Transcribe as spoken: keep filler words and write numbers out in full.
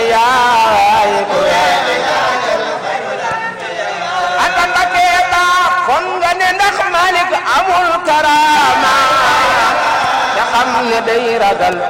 yaay ku anta Mbakeeta kon nga ne ndax Malik amul karama te xam ne day ragal